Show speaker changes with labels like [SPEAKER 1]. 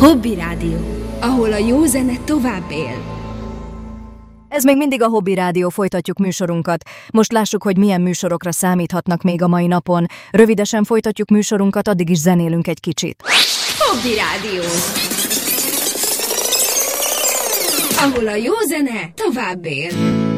[SPEAKER 1] Hobby Rádió, ahol a jó zene tovább él.
[SPEAKER 2] Ez még mindig a Hobby Rádió, folytatjuk műsorunkat. Most lássuk, hogy milyen műsorokra számíthatnak még a mai napon. Rövidesen folytatjuk műsorunkat, addig is zenélünk egy kicsit.
[SPEAKER 1] Hobby Rádió, ahol a jó zene tovább él.